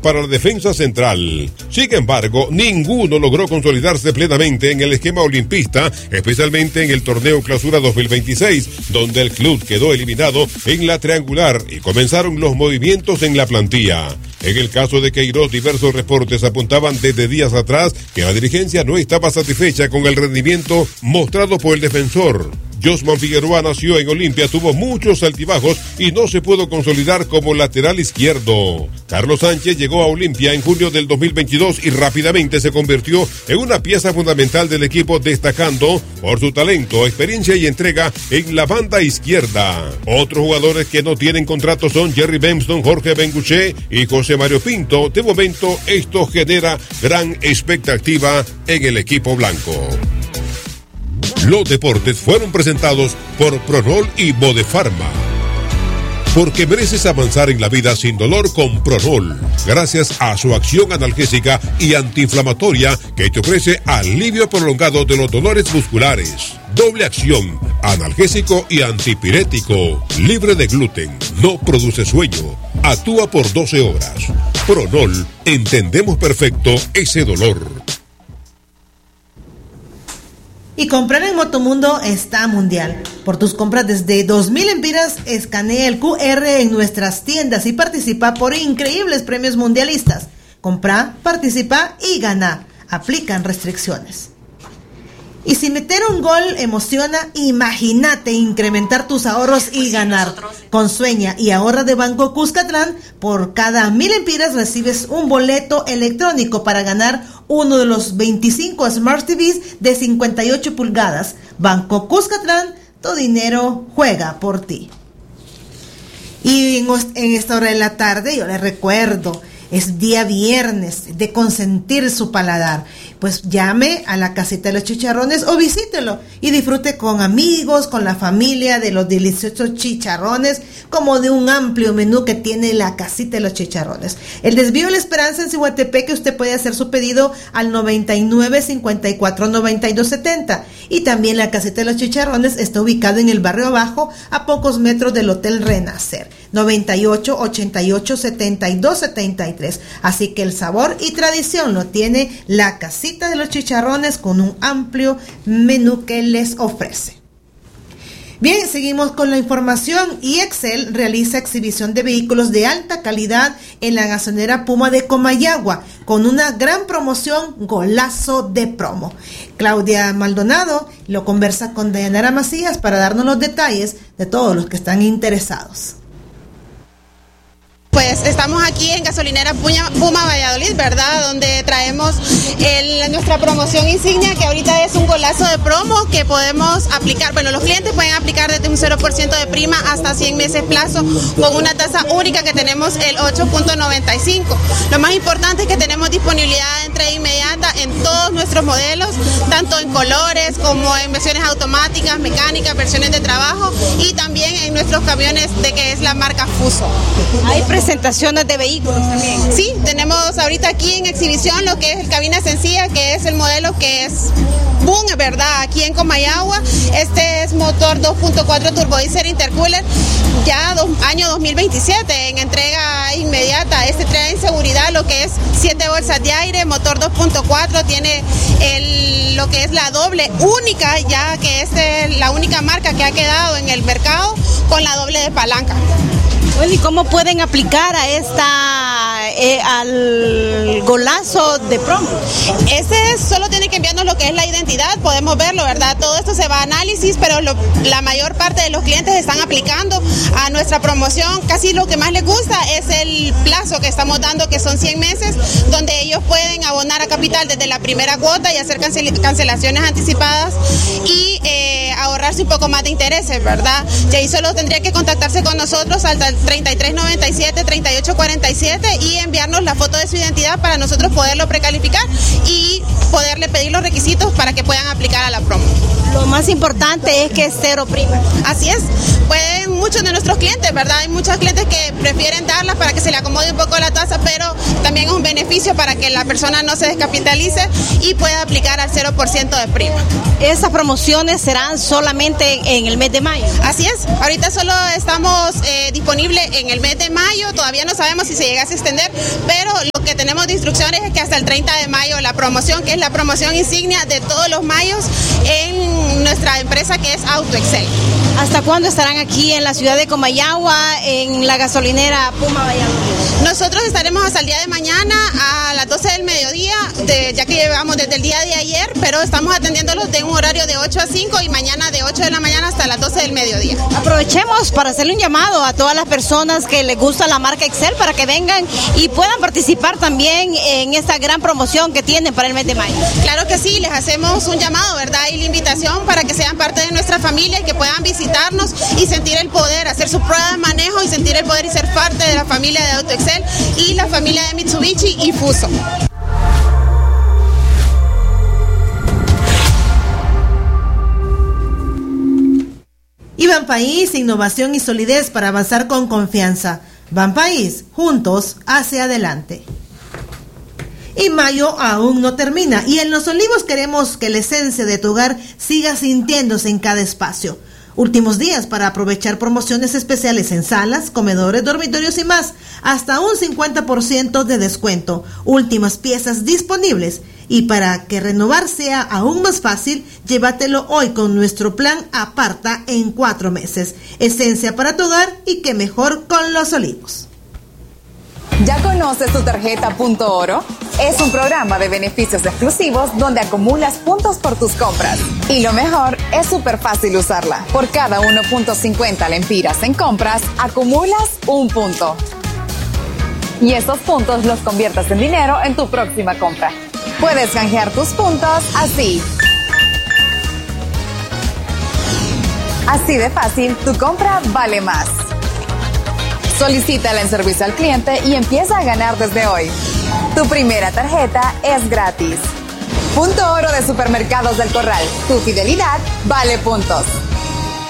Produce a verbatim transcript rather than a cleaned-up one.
para la defensa central. Sin embargo, ninguno logró consolidarse plenamente en el esquema olimpista, especialmente en el torneo Clausura dos mil veintiséis, donde el club quedó eliminado en la triangular y comenzaron los movimientos en la plantilla. En el caso de Queiroz, diversos reportes apuntaban desde días atrás que la dirigencia no estaba satisfecha con el rendimiento mostrado por el defensor. Josman Figueroa nació en Olimpia, tuvo muchos altibajos y no se pudo consolidar como lateral izquierdo. Carlos Sánchez llegó a Olimpia en julio del dos mil veintidós y rápidamente se convirtió en una pieza fundamental del equipo, destacando por su talento, experiencia y entrega en la banda izquierda. Otros jugadores que no tienen contrato son Jerry Bemston, Jorge Benguché y José Mario Pinto. De momento, esto genera gran expectativa en el equipo blanco. Los deportes fueron presentados por Pronol y Bodefarma. Porque mereces avanzar en la vida sin dolor con Pronol, gracias a su acción analgésica y antiinflamatoria que te ofrece alivio prolongado de los dolores musculares. Doble acción, analgésico y antipirético, libre de gluten, no produce sueño, actúa por doce horas. Pronol, entendemos perfecto ese dolor. Y comprar en Motomundo está mundial. Por tus compras desde dos mil empiras, escanea el Q R en nuestras tiendas y participa por increíbles premios mundialistas. Compra, participa y gana. Aplican restricciones. Y si meter un gol emociona, imagínate incrementar tus ahorros y ganar. Con Sueña y ahorra de Banco Cuscatlán, por cada mil empiras recibes un boleto electrónico para ganar uno de los veinticinco Smart T Vs de cincuenta y ocho pulgadas. Banco Cuscatlán, tu dinero juega por ti. Y en, en esta hora de la tarde, yo les recuerdo, es día viernes de consentir su paladar. Pues llame a la Casita de los Chicharrones o visítelo y disfrute con amigos, con la familia de los deliciosos chicharrones, como de un amplio menú que tiene la Casita de los Chicharrones. El Desvío de la Esperanza en Cihuatepeque, usted puede hacer su pedido al noventa y nueve, cincuenta y cuatro, noventa y dos, setenta. Y también la Casita de los Chicharrones está ubicada en el barrio abajo, a pocos metros del Hotel Renacer. noventa y ocho, ochenta y ocho, setenta y dos, setenta y tres. Así que el sabor y tradición lo tiene la Casita de los Chicharrones, con un amplio menú que les ofrece. Bien, seguimos con la información. y Excel realiza exhibición de vehículos de alta calidad en la gasolinera Puma de Comayagua, con una gran promoción, golazo de promo. Claudia Maldonado lo conversa con Dayanara Macías para darnos los detalles de todos los que están interesados. Pues estamos aquí en gasolinera Puma, Puma Valladolid, ¿verdad? Donde traemos el, nuestra promoción insignia, que ahorita es un golazo de promo que podemos aplicar. Bueno, los clientes pueden aplicar desde un cero por ciento de prima hasta cien meses plazo, con una tasa única que tenemos el ocho punto noventa y cinco. Lo más importante es que tenemos disponibilidad de entrega inmediata en todos nuestros modelos, tanto en colores como en versiones automáticas, mecánicas, versiones de trabajo, y también en nuestros camiones de que es la marca Fuso. Hay presentaciones de vehículos también. Sí, tenemos ahorita aquí en exhibición lo que es el cabina sencilla, que es el modelo que es boom, ¿verdad? Aquí en Comayagua. Este es motor dos punto cuatro turbodiesel intercooler, ya dos, año dos mil veintisiete, en entrega inmediata. Este trae en seguridad lo que es siete bolsas de aire, motor dos punto cuatro, tiene el, lo que es la doble única, ya que esta es la única marca que ha quedado en el mercado con la doble de palanca. Bueno, ¿y cómo pueden aplicar a esta, eh, al golazo de promo? Ese solo tiene que enviarnos lo que es la identidad, podemos verlo, ¿verdad? Todo esto se va a análisis, pero lo, la mayor parte de los clientes están aplicando a nuestra promoción. Casi lo que más les gusta es el plazo que estamos dando, que son cien meses, donde ellos pueden abonar a capital desde la primera cuota y hacer cancel, cancelaciones anticipadas y eh, ahorrarse un poco más de intereses, ¿verdad? Y ahí solo tendría que contactarse con nosotros al treinta y tres noventa y siete, treinta y ocho cuarenta y siete y enviarnos la foto de su identidad para nosotros poderlo precalificar y poderle pedir los requisitos para que puedan aplicar a la promo. Lo más importante es que es cero prima. Así es, pueden muchos de nuestros clientes, ¿verdad? Hay muchos clientes que prefieren darlas para que se le acomode un poco la tasa, pero también es un beneficio para que la persona no se descapitalice y pueda aplicar al cero por ciento de prima. ¿Esas promociones serán solamente en el mes de mayo? Así es, ahorita solo estamos eh, disponibles en el mes de mayo, todavía no sabemos si se llegase a extender, pero lo tenemos de instrucciones es que hasta el treinta de mayo la promoción, que es la promoción insignia de todos los mayos en nuestra empresa que es AutoExcel. ¿Hasta cuándo estarán aquí en la ciudad de Comayagua, en la gasolinera Puma Valladolid? Nosotros estaremos hasta el día de mañana a las doce del mediodía, de, ya que llevamos desde el día de ayer, pero estamos atendiéndolos de un horario de ocho a cinco y mañana de ocho de la mañana hasta las doce del mediodía. Aprovechemos para hacerle un llamado a todas las personas que les gusta la marca Excel para que vengan y puedan participar también en esta gran promoción que tienen para el mes de mayo. Claro que sí, les hacemos un llamado, ¿verdad? Y la invitación para que sean parte de nuestra familia y que puedan visitarnos y sentir el poder, hacer su prueba de manejo y sentir el poder y ser parte de la familia de AutoExcel y la familia de Mitsubishi y Fuso. Y Banpaís, innovación y solidez para avanzar con confianza. Banpaís, juntos hacia adelante. Y mayo aún no termina y en Los Olivos queremos que la esencia de tu hogar siga sintiéndose en cada espacio. Últimos días para aprovechar promociones especiales en salas, comedores, dormitorios y más. Hasta un cincuenta por ciento de descuento. Últimas piezas disponibles. Y para que renovar sea aún más fácil, llévatelo hoy con nuestro plan Aparta en cuatro meses. Esencia para tu hogar y qué mejor con Los Olivos. ¿Ya conoces tu tarjeta Punto Oro? Es un programa de beneficios exclusivos donde acumulas puntos por tus compras. Y lo mejor, es súper fácil usarla. Por cada uno punto cincuenta lempiras en compras, acumulas un punto. Y esos puntos los conviertes en dinero en tu próxima compra. Puedes canjear tus puntos así. Así de fácil, tu compra vale más. Solicítala en servicio al cliente y empieza a ganar desde hoy. Tu primera tarjeta es gratis. Punto Oro de Supermercados del Corral. Tu fidelidad vale puntos.